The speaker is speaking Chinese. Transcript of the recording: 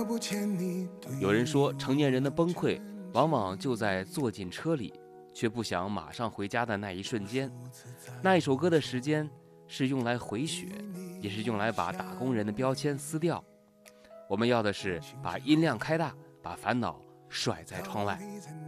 有人说，成年人的崩溃往往就在坐进车里却不想马上回家的那一瞬间。那一首歌的时间是用来回血，也是用来把打工人的标签撕掉。我们要的是把音量开大，把烦恼甩在窗外。